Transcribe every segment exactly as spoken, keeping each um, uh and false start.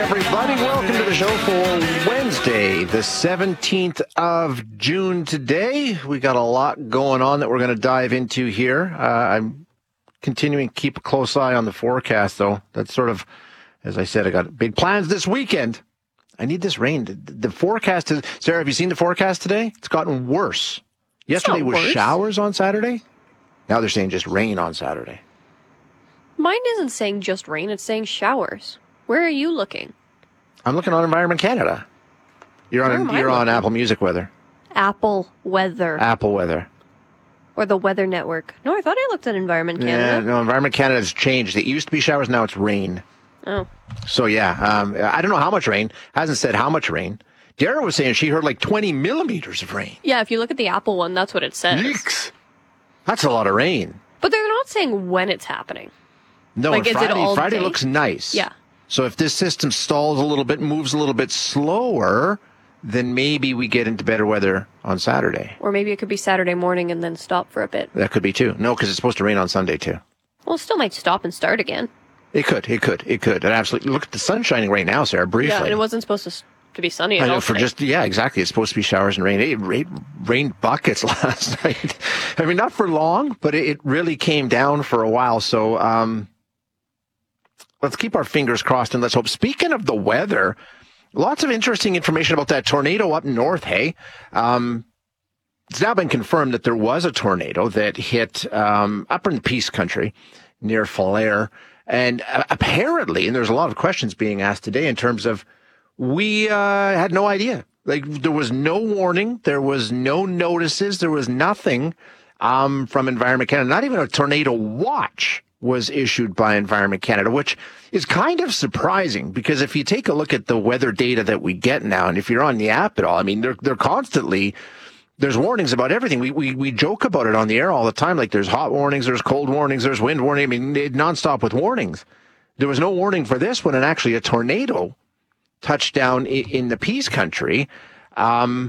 everybody. Welcome to the show for Wednesday, the seventeenth of June today. We got a lot going on that we're going to dive into here. Uh, I'm continuing to keep a close eye on the forecast, though. That's sort of, as I said, I got big plans this weekend. I need this rain. The, the forecast is... Sarah, have you seen the forecast today? It's gotten worse. Yesterday was worse. Showers on Saturday. Now they're saying just rain on Saturday. Mine isn't saying just rain, it's saying showers. Where are you looking? I'm looking on Environment Canada. You're Where on am I you're on looking? Apple Music Weather. Apple Weather. Apple Weather. Or the Weather Network. No, I thought I looked at Environment Yeah, Canada. no, Environment Canada has changed. It used to be showers, now it's rain. Oh. So yeah, um, I don't know how much rain. Hasn't said how much rain. Dara was saying she heard like twenty millimeters of rain. Yeah, if you look at the Apple one, that's what it says. Yeeks. That's a lot of rain. But they're not saying when it's happening. No, Like, and is it Friday, all Friday day? looks nice. Yeah. So if this system stalls a little bit, moves a little bit slower, then maybe we get into better weather on Saturday. Or maybe it could be Saturday morning and then stop for a bit. That could be too. No, because it's supposed to rain on Sunday too. Well, it still might stop and start again. It could, it could, it could. And absolutely, look at the sun shining right now, Sarah, briefly. Yeah, and it wasn't supposed to, s- to be sunny at I know, all for today. just, yeah, exactly. It's supposed to be showers and rain. It rained, rained buckets last night. I mean, not for long, but it, it really came down for a while. So, um, let's keep our fingers crossed and let's hope. Speaking of the weather, lots of interesting information about that tornado up north, hey? Um, it's now been confirmed that there was a tornado that hit um, up in the Peace Country near Falher. And uh, apparently, and there's a lot of questions being asked today in terms of, we uh, had no idea. Like, there was no warning. There was no notices. There was nothing um, from Environment Canada. Not even a tornado watch was issued by Environment Canada, which is kind of surprising because if you take a look at the weather data that we get now, and if you're on the app at all, I mean, they're, they're constantly, there's warnings about everything. We, we, we joke about it on the air all the time. Like, there's hot warnings, there's cold warnings, there's wind warning. I mean, it, nonstop with warnings. There was no warning for this one, and actually a tornado touched down in, in the Peace Country. Um,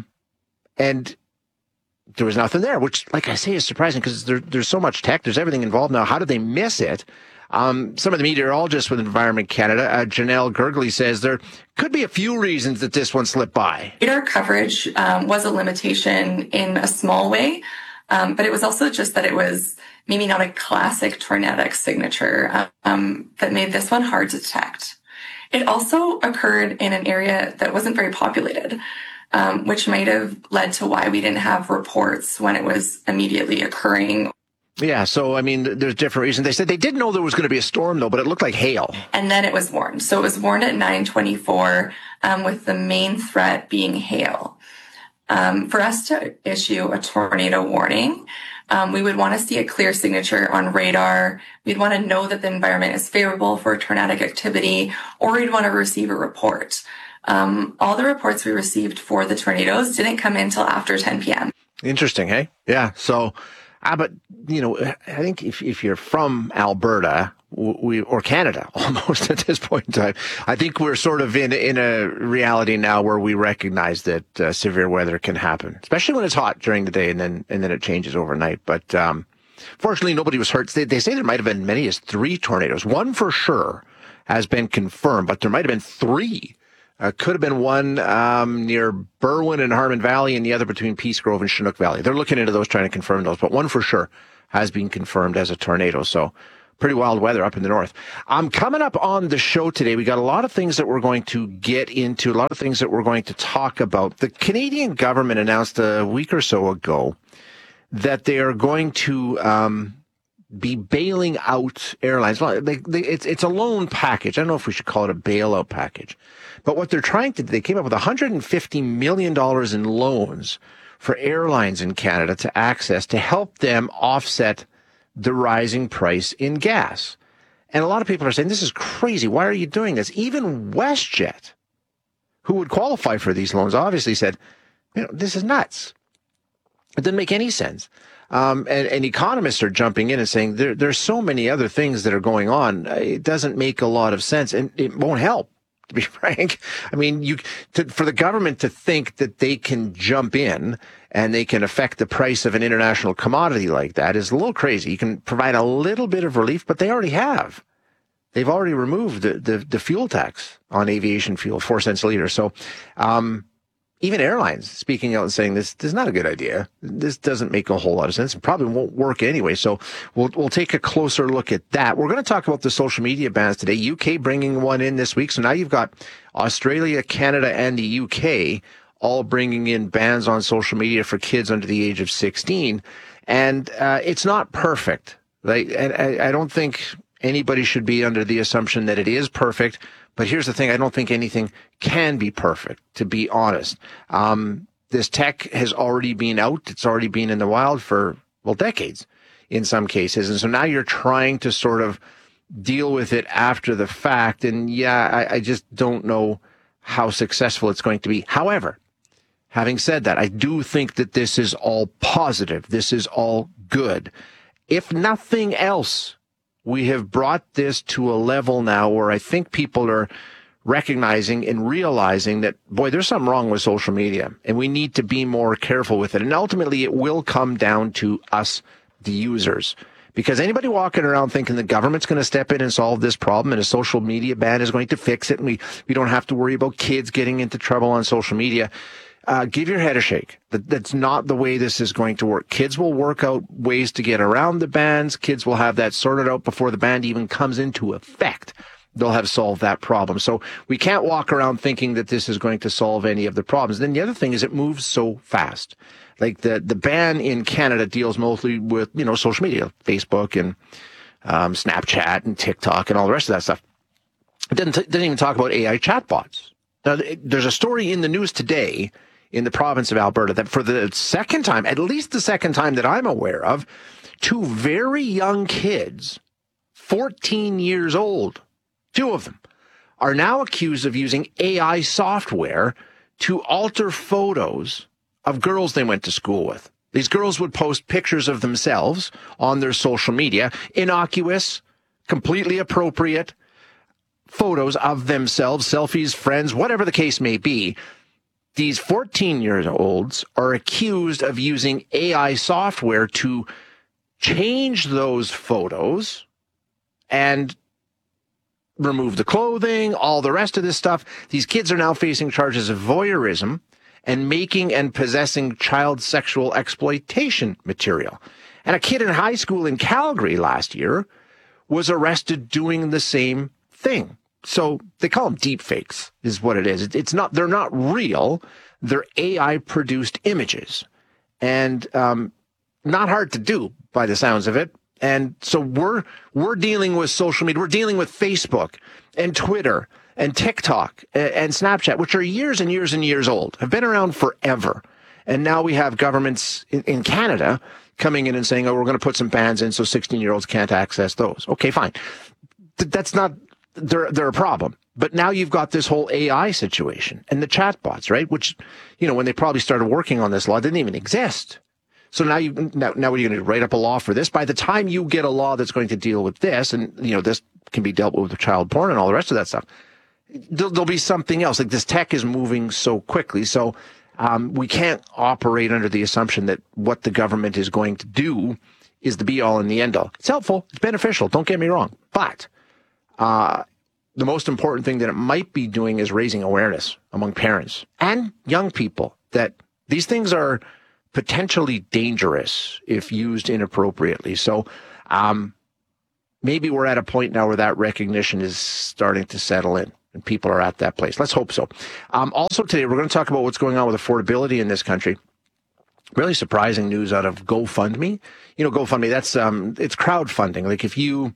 and there was nothing there, which, like I say, is surprising because there, there's so much tech. There's everything involved now. How did they miss it? Um, some of the meteorologists with Environment Canada, uh, Janelle Gergley, says there could be a few reasons that this one slipped by. Radar coverage um, was a limitation in a small way, um, but it was also just that it was maybe not a classic tornadic signature um, that made this one hard to detect. It also occurred in an area that wasn't very populated, um, which might have led to why we didn't have reports when it was immediately occurring. Yeah, so, I mean, there's different reasons. They said they did know there was going to be a storm, though, but it looked like hail. And then it was warned. So it was warned at nine twenty-four, um, with the main threat being hail. Um, for us to issue a tornado warning, um, we would want to see a clear signature on radar. We'd want to know that the environment is favorable for tornadic activity, or we'd want to receive a report. Um, all the reports we received for the tornadoes didn't come in until after ten p.m. Interesting, hey? Yeah, so... Ah, but, you know, I think if if you're from Alberta, we or Canada almost at this point in time, I think we're sort of in in a reality now where we recognize that uh, severe weather can happen, especially when it's hot during the day and then and then it changes overnight. But um, fortunately, nobody was hurt. They, they say there might have been many as three tornadoes. One for sure has been confirmed, but there might have been three. Uh, could have been one um, near Berwyn and Harmon Valley and the other between Peace Grove and Chinook Valley. They're looking into those, trying to confirm those, but one for sure has been confirmed as a tornado. So pretty wild weather up in the north. Um, coming up on the show today, we got a lot of things that we're going to get into, a lot of things that we're going to talk about. The Canadian government announced a week or so ago that they are going to um, be bailing out airlines. Well, they, they, it's, it's a loan package. I don't know if we should call it a bailout package. But what they're trying to do, they came up with one hundred fifty million dollars in loans for airlines in Canada to access to help them offset the rising price in gas. And a lot of people are saying, this is crazy. Why are you doing this? Even WestJet, who would qualify for these loans, obviously said, you know, this is nuts. It didn't make any sense. Um, and, and economists are jumping in and saying there, there's so many other things that are going on. It doesn't make a lot of sense, and it won't help. To be frank, I mean, you to, for the government to think that they can jump in and they can affect the price of an international commodity like that is a little crazy. You can provide a little bit of relief, but they already have. they've already removed the, the, the fuel tax on aviation fuel, four cents a liter. So, um, even airlines speaking out and saying this, this is not a good idea. This doesn't make a whole lot of sense. It probably won't work anyway. So we'll, we'll take a closer look at that. We're going to talk about the social media bans today. U K bringing one in this week. So now you've got Australia, Canada, and the U K all bringing in bans on social media for kids under the age of sixteen. And, uh, it's not perfect. Like, and I, I don't think anybody should be under the assumption that it is perfect. But here's the thing. I don't think anything can be perfect, to be honest. Um, this tech has already been out. It's already been in the wild for, well, decades in some cases. And so now you're trying to sort of deal with it after the fact. And yeah, I, I just don't know how successful it's going to be. However, having said that, I do think that this is all positive. This is all good. If nothing else, we have brought this to a level now where I think people are recognizing and realizing that, boy, there's something wrong with social media and we need to be more careful with it. And ultimately, it will come down to us, the users, because anybody walking around thinking the government's going to step in and solve this problem and a social media ban is going to fix it and we, we don't have to worry about kids getting into trouble on social media. Uh, give your head a shake. That, that's not the way this is going to work. Kids will work out ways to get around the bans. Kids will have that sorted out before the ban even comes into effect. They'll have solved that problem. So we can't walk around thinking that this is going to solve any of the problems. Then the other thing is it moves so fast. Like the, the ban in Canada deals mostly with, you know, social media, Facebook and um, Snapchat and TikTok and all the rest of that stuff. It didn't, didn't even talk about A I chatbots. Now, there's a story in the news today in the province of Alberta that for the second time, at least the second time that I'm aware of, two very young kids, fourteen years old, two of them, are now accused of using A I software to alter photos of girls they went to school with. These girls would post pictures of themselves on their social media, innocuous, completely appropriate photos of themselves, selfies, friends, whatever the case may be. These fourteen-year-olds are accused of using A I software to change those photos and remove the clothing, all the rest of this stuff. These kids are now facing charges of voyeurism and making and possessing child sexual exploitation material. And a kid in high school in Calgary last year was arrested doing the same thing. So they call them deep fakes is what it is. It's not, they're not real. They're A I produced images and, um, not hard to do by the sounds of it. And so we're, we're dealing with social media. We're dealing with Facebook and Twitter and TikTok and Snapchat, which are years and years and years old, have been around forever. And now we have governments in, in Canada coming in and saying, oh, we're going to put some bans in so sixteen year olds can't access those. Okay, fine. Th- that's not, they're, they're a problem. But now you've got this whole A I situation and the chatbots, right? Which, you know, when they probably started working on this law, didn't even exist. So now you, now, now what are you going to do? Write up a law for this? By the time you get a law that's going to deal with this, and, you know, this can be dealt with with child porn and all the rest of that stuff, there'll, there'll be something else. Like this tech is moving so quickly. So, um, we can't operate under the assumption that what the government is going to do is the be all and the end all. It's helpful. It's beneficial. Don't get me wrong. But, uh, the most important thing that it might be doing is raising awareness among parents and young people that these things are potentially dangerous if used inappropriately. So, um, maybe we're at a point now where that recognition is starting to settle in and people are at that place. Let's hope so. Um, also today, we're going to talk about what's going on with affordability in this country. Really surprising news out of GoFundMe. You know, GoFundMe, that's, um, it's crowdfunding. Like if you,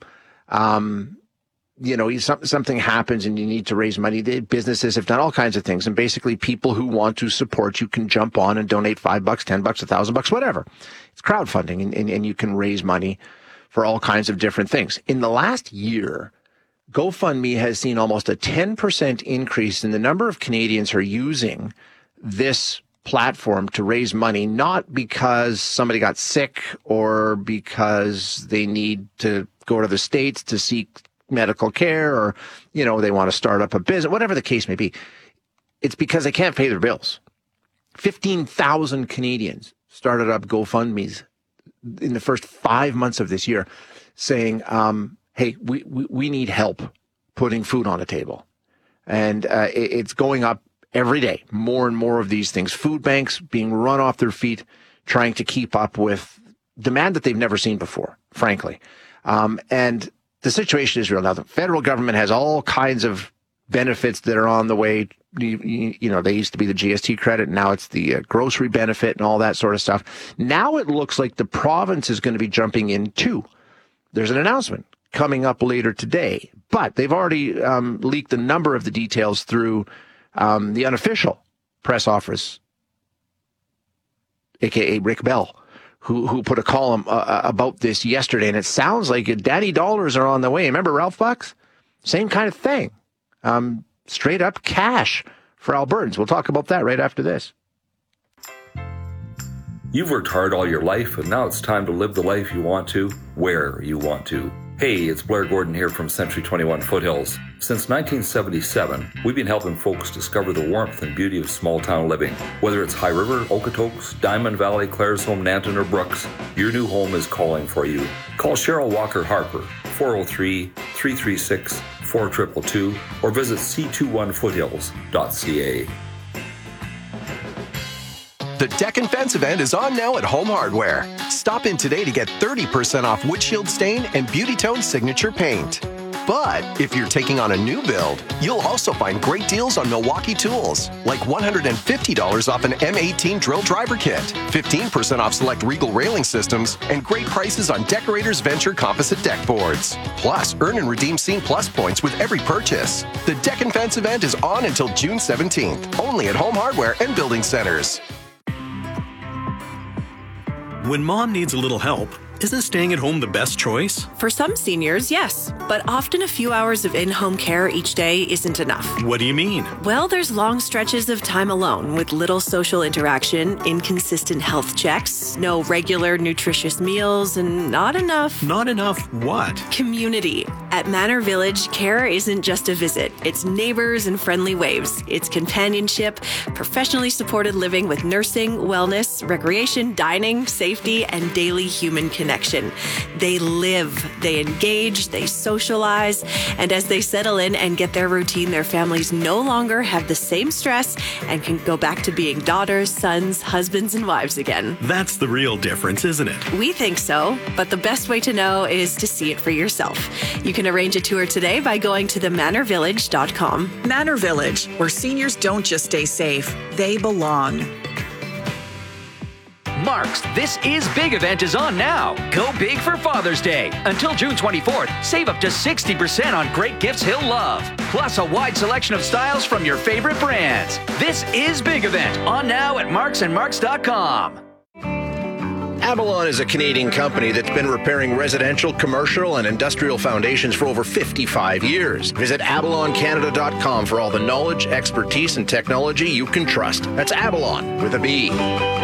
um, you know, something happens and you need to raise money. Businesses have done all kinds of things. And basically people who want to support you can jump on and donate five bucks, ten bucks, a thousand bucks, whatever. It's crowdfunding and, and, and you can raise money for all kinds of different things. In the last year, GoFundMe has seen almost a ten percent increase in the number of Canadians who are using this platform to raise money, not because somebody got sick or because they need to go to the States to seek medical care or, you know, they want to start up a business, whatever the case may be. It's because they can't pay their bills. fifteen thousand Canadians started up GoFundMes in the first five months of this year saying, um, hey, hey, we, we, we need help putting food on the table. And uh, it, it's going up every day, more and more of these things. Food banks being run off their feet, trying to keep up with demand that they've never seen before, frankly. Um, and the situation is real. Now, the federal government has all kinds of benefits that are on the way. You, you, you know, they used to be the G S T credit. Now it's the uh, grocery benefit and all that sort of stuff. Now it looks like the province is going to be jumping in too. There's an announcement coming up later today, but they've already um, leaked a number of the details through um, the unofficial press office, a k a. Rick Bell, who who put a column uh, about this yesterday. And it sounds like daddy dollars are on the way. Remember Ralph Bucks? Same kind of thing. Um, straight up cash for Albertans. We'll talk about that right after this. You've worked hard all your life, and now it's time to live the life you want to, where you want to. Hey, it's Blair Gordon here from Century twenty-one Foothills. Since nineteen seventy-seven, we've been helping folks discover the warmth and beauty of small-town living. Whether it's High River, Okotoks, Diamond Valley, Claresholm, Nanton, or Brooks, your new home is calling for you. Call Cheryl Walker Harper, four oh three, three three six, four two two two, or visit c two one foothills dot c a. The Deck and Fence event is on now at Home Hardware. Stop in today to get thirty percent off windshield stain and Beauty Tone signature paint. But if you're taking on a new build, you'll also find great deals on Milwaukee tools, like one hundred fifty dollars off an M eighteen drill driver kit, fifteen percent off select Regal railing systems, and great prices on Decorators Venture composite deck boards. Plus, earn and redeem Scene Plus points with every purchase. The Deck and Fence event is on until June seventeenth, only at Home Hardware and Building Centers. When mom needs a little help, isn't staying at home the best choice? For some seniors, yes. But often a few hours of in-home care each day isn't enough. What do you mean? Well, there's long stretches of time alone with little social interaction, inconsistent health checks, no regular nutritious meals, and not enough... Not enough what? Community. At Manor Village, care isn't just a visit. It's neighbors and friendly waves. It's companionship, professionally supported living with nursing, wellness, recreation, dining, safety, and daily human connection. They live, they engage, they socialize, and as they settle in and get their routine, their families no longer have the same stress and can go back to being daughters, sons, husbands, and wives again. That's the real difference, isn't it? We think so, but the best way to know is to see it for yourself. You can arrange a tour today by going to the manor village dot com. Manor Village, where seniors don't just stay safe, they belong. Mark's This Is Big event is on now. Go big for Father's Day. Until June twenty-fourth, save up to sixty percent on great gifts he'll love. Plus a wide selection of styles from your favorite brands. This Is Big event on now at marks and marks dot com. Avalon is a Canadian company that's been repairing residential, commercial, and industrial foundations for over fifty-five years. Visit avalon canada dot com for all the knowledge, expertise, and technology you can trust. That's Avalon with a B.